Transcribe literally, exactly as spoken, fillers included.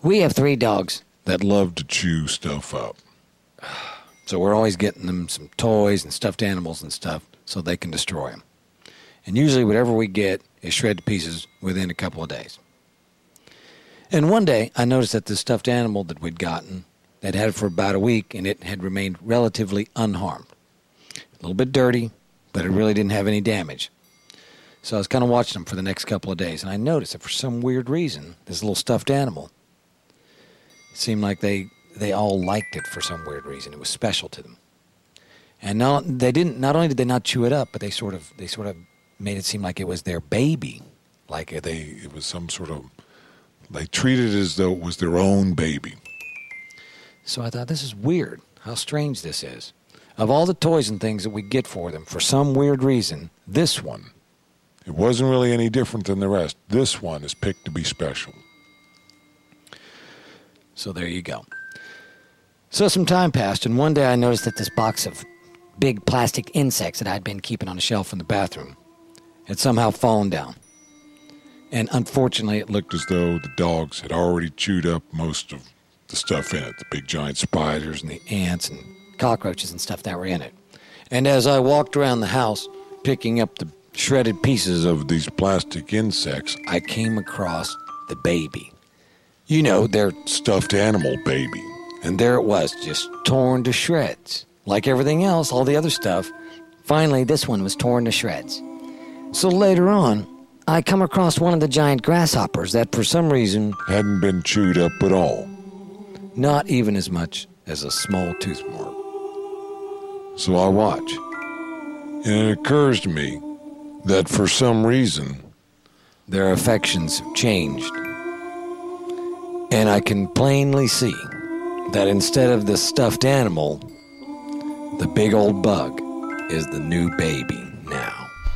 We have three dogs that love to chew stuff up. So we're always getting them some toys and stuffed animals and stuff so they can destroy them. And usually whatever we get is shredded to pieces within a couple of days. And one day I noticed that the stuffed animal that we'd gotten, they'd had it for about a week and it had remained relatively unharmed. A little bit dirty, but it really didn't have any damage. So I was kind of watching them for the next couple of days, and I noticed that for some weird reason, this little stuffed animal, it seemed like they, they all liked it for some weird reason. It was special to them. And not, they didn't, not only did they not chew it up, but they sort of they sort of made it seem like it was their baby. Like it, They, it was some sort of, they treated it as though it was their own baby. So I thought, this is weird, how strange this is. Of all the toys and things that we get for them, for some weird reason, this one, it wasn't really any different than the rest. This one is picked to be special. So there you go. So some time passed, and one day I noticed that this box of big plastic insects that I'd been keeping on a shelf in the bathroom had somehow fallen down. And unfortunately, it looked As though the dogs had already chewed up most of the stuff in it, the big giant spiders and the ants and cockroaches and stuff that were in it. And as I walked around the house picking up the shredded pieces of these plastic insects, I came across the baby. You know, their stuffed animal baby. And there it was, just torn to shreds. Like everything else, all the other stuff, finally this one was torn to shreds. So later on, I come across one of the giant grasshoppers that for some reason hadn't been chewed up at all. Not even as much as a small tooth mark. So I watch. And it occurs to me that for some reason, their affections have changed. And I can plainly see that instead of the stuffed animal, the big old bug is the new baby.